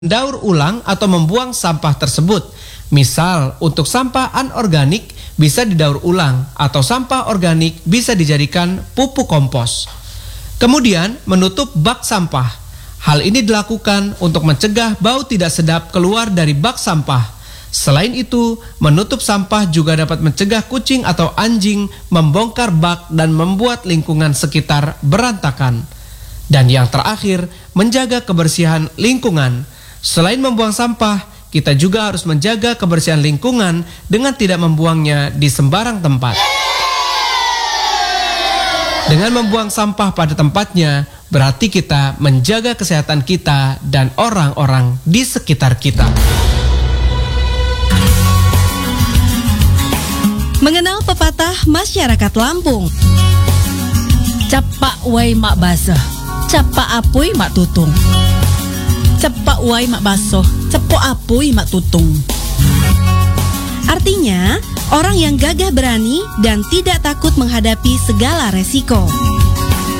daur ulang atau membuang sampah tersebut. Misal, untuk sampah anorganik bisa didaur ulang atau sampah organik bisa dijadikan pupuk kompos. Kemudian, menutup bak sampah. Hal ini dilakukan untuk mencegah bau tidak sedap keluar dari bak sampah. Selain itu, menutup sampah juga dapat mencegah kucing atau anjing membongkar bak dan membuat lingkungan sekitar berantakan. Dan yang terakhir, menjaga kebersihan lingkungan. Selain membuang sampah, kita juga harus menjaga kebersihan lingkungan dengan tidak membuangnya di sembarang tempat. Dengan membuang sampah pada tempatnya, berarti kita menjaga kesehatan kita dan orang-orang di sekitar kita. Mengenal pepatah masyarakat Lampung. Capak wai mak basah, capak apui mak tutung. Cepak wai mak basuh, cepok apui mak tutung. Artinya, orang yang gagah berani dan tidak takut menghadapi segala resiko.